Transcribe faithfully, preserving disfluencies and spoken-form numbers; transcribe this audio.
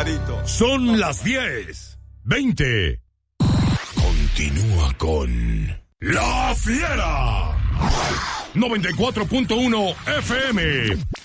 clarito. Son las diez, veinte. Continúa con La Fiera. noventa y cuatro punto uno F M.